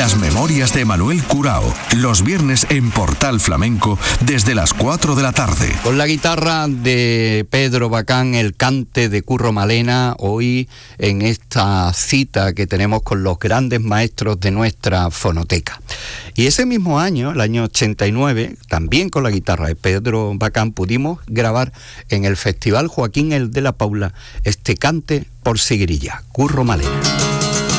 Las memorias de Manuel Curao, los viernes en Portal Flamenco desde las 4 de la tarde. Con la guitarra de Pedro Bacán, el cante de Curro Malena, hoy en esta cita que tenemos con los grandes maestros de nuestra fonoteca. Y ese mismo año, el año 89, también con la guitarra de Pedro Bacán, pudimos grabar en el Festival Joaquín el de la Paula este cante por Sigrilla, Curro Malena.